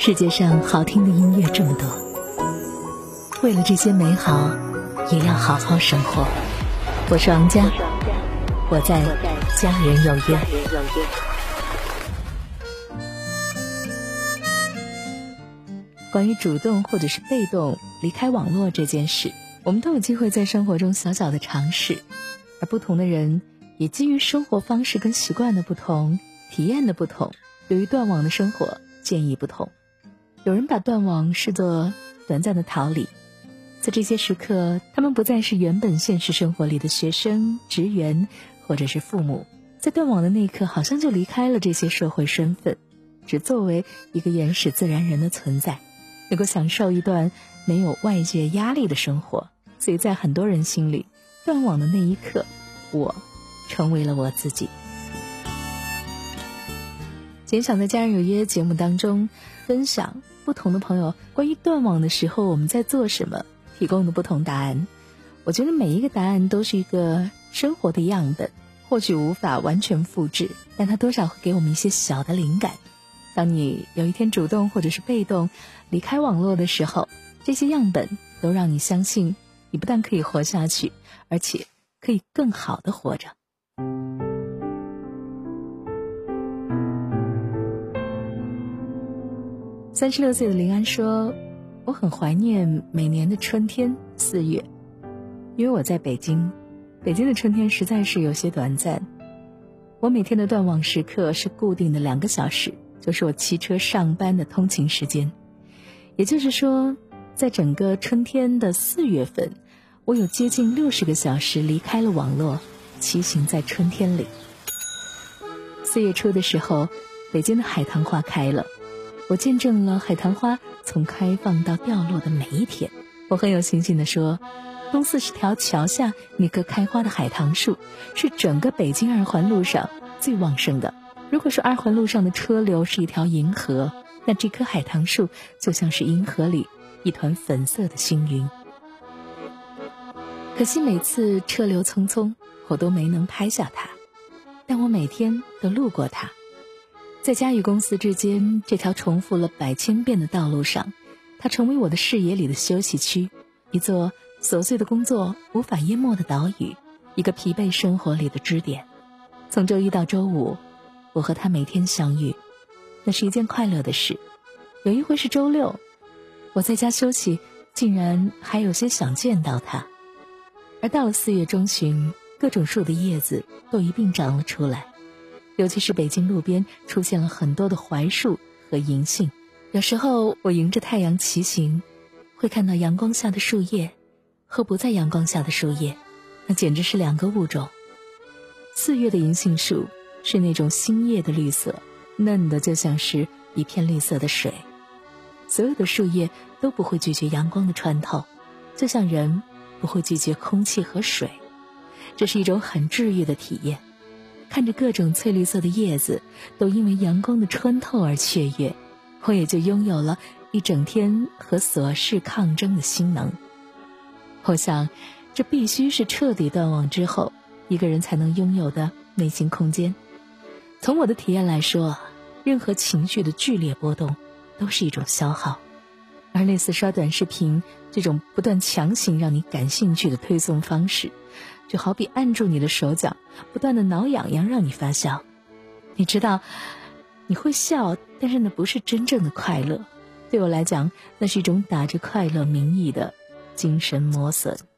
世界上好听的音乐这么多，为了这些美好，也要好好生活。我是王佳，我在家人有约。关于主动或者是被动离开网络这件事，我们都有机会在生活中小小的尝试，而不同的人也基于生活方式跟习惯的不同，体验的不同，对于断网的生活建议不同。有人把断网视作短暂的逃离，在这些时刻，他们不再是原本现实生活里的学生、职员或者是父母，在断网的那一刻好像就离开了这些社会身份，只作为一个原始自然人的存在，能够享受一段没有外界压力的生活。所以在很多人心里，断网的那一刻，我成为了我自己。今天想在家人有约节目当中分享不同的朋友关于断网的时候我们在做什么提供的不同答案。我觉得每一个答案都是一个生活的样本，或许无法完全复制，但它多少会给我们一些小的灵感。当你有一天主动或者是被动离开网络的时候，这些样本都让你相信你不但可以活下去，而且可以更好的活着。36岁的林安说，我很怀念每年的春天4月，因为我在北京的春天实在是有些短暂。我每天的断网时刻是固定的2个小时，就是我骑车上班的通勤时间。也就是说，在整个春天的4月份，我有接近60个小时离开了网络，骑行在春天里。4月初的时候，北京的海棠花开了，我见证了海棠花从开放到掉落的每一天。我很有信心地说，东40条桥下那棵开花的海棠树是整个北京2环路上最旺盛的。如果说2环路上的车流是一条银河，那这棵海棠树就像是银河里一团粉色的星云。可惜每次车流匆匆，我都没能拍下它，但我每天都路过它。在家与公司之间这条重复了100千遍的道路上，它成为我的视野里的休息区，一座琐碎的工作无法淹没的岛屿，一个疲惫生活里的支点。从周一到周五，我和他每天相遇，那是一件快乐的事。有一回是周六，我在家休息，竟然还有些想见到他。而到了4月中旬，各种树的叶子都一并长了出来，尤其是北京路边出现了很多的槐树和银杏。有时候我迎着太阳骑行，会看到阳光下的树叶和不在阳光下的树叶，那简直是2个物种。4月的银杏树是那种新叶的绿色，嫩的就像是一片绿色的水。所有的树叶都不会拒绝阳光的穿透，就像人不会拒绝空气和水。这是一种很治愈的体验。看着各种翠绿色的叶子都因为阳光的穿透而雀跃，我也就拥有了一整天和琐事抗争的心能。我想这必须是彻底断网之后一个人才能拥有的内心空间。从我的体验来说，任何情绪的剧烈波动都是一种消耗，而类似刷短视频这种不断强行让你感兴趣的推送方式，就好比按住你的手脚，不断的挠痒痒让你发笑。你知道你会笑，但是那不是真正的快乐。对我来讲，那是一种打着快乐名义的精神磨损。